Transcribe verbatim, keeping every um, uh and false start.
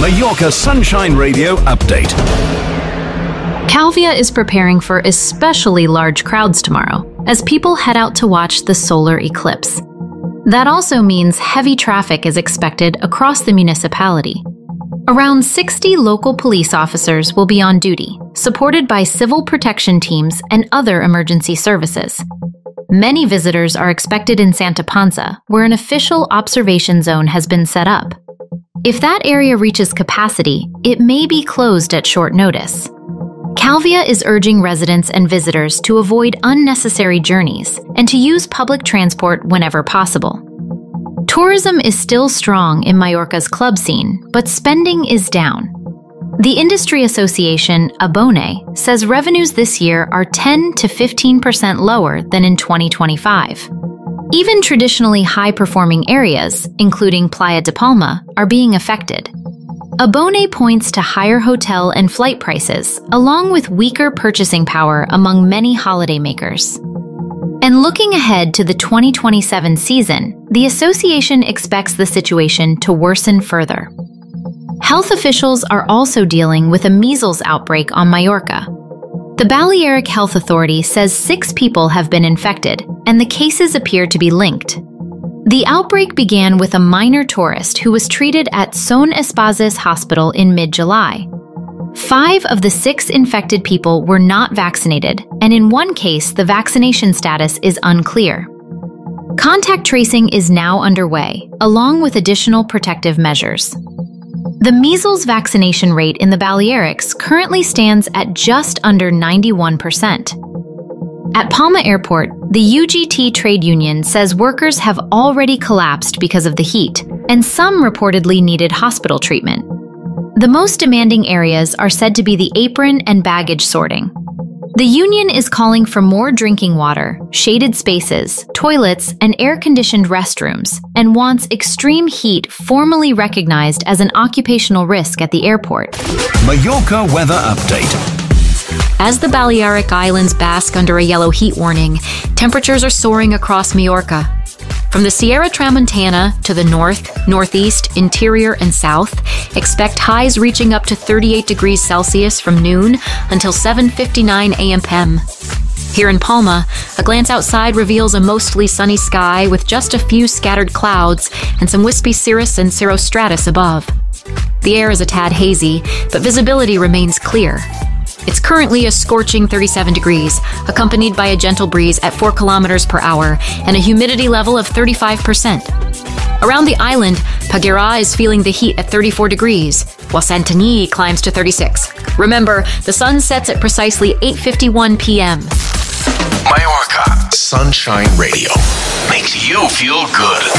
Mallorca Sunshine Radio update. Calvia is preparing for especially large crowds tomorrow as people head out to watch the solar eclipse. That also means heavy traffic is expected across the municipality. Around sixty local police officers will be on duty, supported by civil protection teams and other emergency services. Many visitors are expected in Santa Ponsa, where an official observation zone has been set up. If that area reaches capacity, it may be closed at short notice. Calvia is urging residents and visitors to avoid unnecessary journeys and to use public transport whenever possible. Tourism is still strong in Mallorca's club scene, but spending is down. The industry association, Abone, says revenues this year are ten to fifteen percent lower than in twenty twenty-five. Even traditionally high-performing areas, including Playa de Palma, are being affected. Abone points to higher hotel and flight prices, along with weaker purchasing power among many holidaymakers. And looking ahead to the twenty twenty-seven season, the association expects the situation to worsen further. Health officials are also dealing with a measles outbreak on Mallorca. The Balearic Health Authority says six people have been infected, and the cases appear to be linked. The outbreak began with a minor tourist who was treated at Son Espases Hospital in mid-July. Five of the six infected people were not vaccinated, and in one case, the vaccination status is unclear. Contact tracing is now underway, along with additional protective measures. The measles vaccination rate in the Balearics currently stands at just under ninety-one percent. At Palma Airport, the U G T trade union says workers have already collapsed because of the heat, and some reportedly needed hospital treatment. The most demanding areas are said to be the apron and baggage sorting. The union is calling for more drinking water, shaded spaces, toilets, and air-conditioned restrooms, and wants extreme heat formally recognized as an occupational risk at the airport. Mallorca weather update. As the Balearic Islands bask under a yellow heat warning, temperatures are soaring across Mallorca. From the Sierra Tramontana to the north, northeast, interior, and south, expect highs reaching up to thirty-eight degrees Celsius from noon until seven fifty-nine a m p m. Here in Palma, a glance outside reveals a mostly sunny sky with just a few scattered clouds and some wispy cirrus and cirrostratus above. The air is a tad hazy, but visibility remains clear. It's currently a scorching thirty-seven degrees, accompanied by a gentle breeze at four kilometers per hour and a humidity level of thirty-five percent. Around the island, Paguera is feeling the heat at thirty-four degrees, while Santanyí climbs to thirty-six. Remember, the sun sets at precisely eight fifty-one p m Mallorca Sunshine Radio makes you feel good.